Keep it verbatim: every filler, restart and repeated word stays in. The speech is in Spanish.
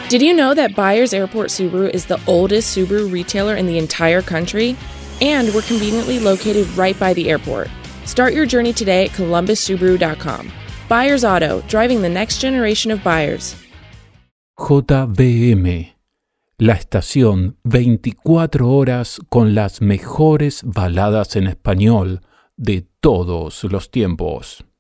Did you know that Byers Airport Subaru is the oldest Subaru retailer in the entire country? And we're conveniently located right by the airport. Start your journey today at columbus subaru dot com. Byers Auto, driving the next generation of buyers. J B M, la estación veinticuatro horas con las mejores baladas en español de todos los tiempos.